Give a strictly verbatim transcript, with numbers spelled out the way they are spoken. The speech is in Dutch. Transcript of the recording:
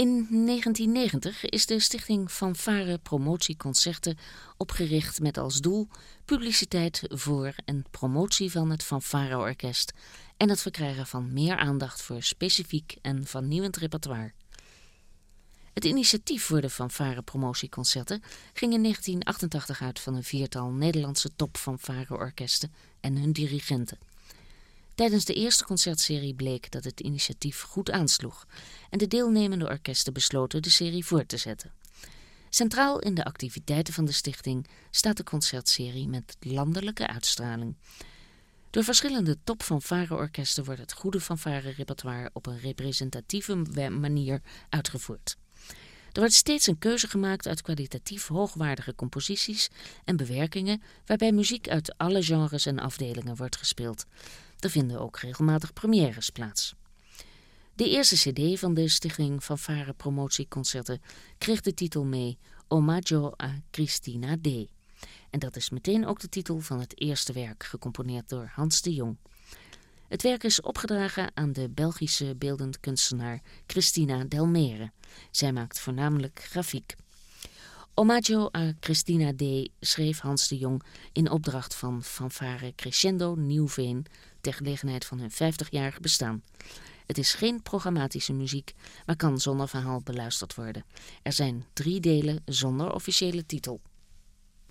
In negentien negentig is de stichting Fanfare Promotieconcerten opgericht met als doel publiciteit voor en promotie van het fanfareorkest en het verkrijgen van meer aandacht voor specifiek en vernieuwend repertoire. Het initiatief voor de Fanfare Promotieconcerten ging in negentien achtentachtig uit van een viertal Nederlandse top-fanfareorkesten en hun dirigenten. Tijdens de eerste concertserie bleek dat het initiatief goed aansloeg en de deelnemende orkesten besloten de serie voor te zetten. Centraal in de activiteiten van de stichting staat de concertserie met landelijke uitstraling. Door verschillende top-fanfareorkesten wordt het goede fanfare-repertoire op een representatieve manier uitgevoerd. Er wordt steeds een keuze gemaakt uit kwalitatief hoogwaardige composities en bewerkingen waarbij muziek uit alle genres en afdelingen wordt gespeeld. Er vinden ook regelmatig premières plaats. De eerste cd van de stichting Fanfare Promotieconcerten kreeg de titel mee Omaggio a Cristina D. En dat is meteen ook de titel van het eerste werk, gecomponeerd door Hans de Jong. Het werk is opgedragen aan de Belgische beeldend kunstenaar Christina Delmere. Zij maakt voornamelijk grafiek. Omaggio a Cristina D. schreef Hans de Jong in opdracht van Fanfare Crescendo Nieuwveen ter gelegenheid van hun vijftigjarig bestaan. Het is geen programmatische muziek, maar kan zonder verhaal beluisterd worden. Er zijn drie delen zonder officiële titel.